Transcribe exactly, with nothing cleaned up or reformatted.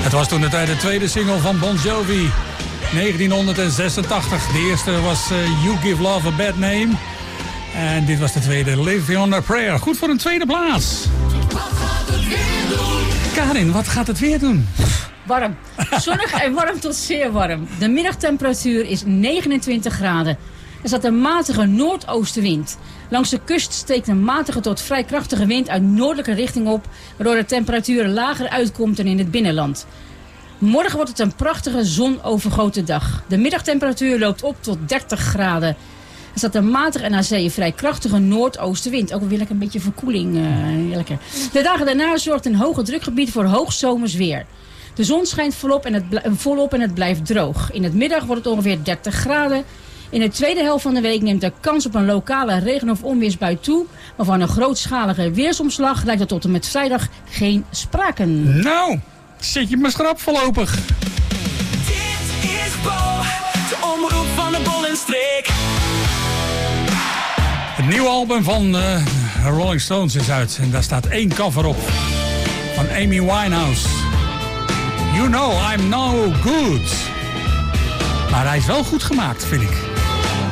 Het was toen de tijd de tweede single van Bon Jovi, negentienhonderdzesentachtig. De eerste was uh, You Give Love a Bad Name. En dit was de tweede, Living on a Prayer. Goed voor een tweede plaats. Wat gaat het weer doen? Karin, wat gaat het weer doen? Warm. Zonnig en warm tot zeer warm. De middagtemperatuur is negenentwintig graden. Er staat een matige noordoostenwind. Langs de kust steekt een matige tot vrij krachtige wind uit noordelijke richting op, waardoor de temperatuur lager uitkomt dan in het binnenland. Morgen wordt het een prachtige zonovergoten dag. De middagtemperatuur loopt op tot dertig graden. Er staat een matige en aan zee vrij krachtige noordoostenwind. Ook weer lekker een beetje verkoeling. Uh, lekker. De dagen daarna zorgt een hoge drukgebied voor hoogzomers weer. De zon schijnt volop en, het bl- volop en het blijft droog. In het middag wordt het ongeveer dertig graden. In de tweede helft van de week neemt de kans op een lokale regen- of onweersbui toe. Maar van een grootschalige weersomslag lijkt er tot en met vrijdag geen sprake. Nou, zet je maar schrap voorlopig. Dit is Bo, de omroep van de Bol en Streek. Het nieuwe album van uh, Rolling Stones is uit. En daar staat één cover op. Van Amy Winehouse. You know I'm no good. Maar hij is wel goed gemaakt, vind ik.